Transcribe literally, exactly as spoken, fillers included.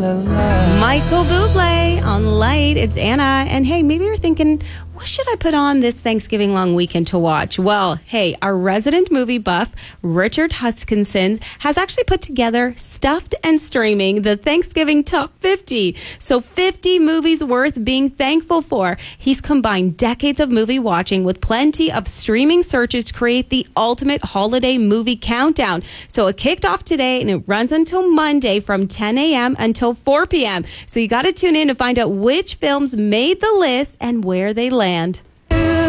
Michael Bublé on Light. It's Anna. And hey, maybe you're thinking, what should I put on this Thanksgiving long weekend to watch? Well, hey, our resident movie buff, Richard Huskinson, has actually put together Stuffed and Streaming, the Thanksgiving Top fifty. So fifty movies worth being thankful for. He's combined decades of movie watching with plenty of streaming searches to create the ultimate holiday movie countdown. So it kicked off today and it runs until Monday from ten a.m. until four p.m. So you got to tune in to find out which films made the list and where they land.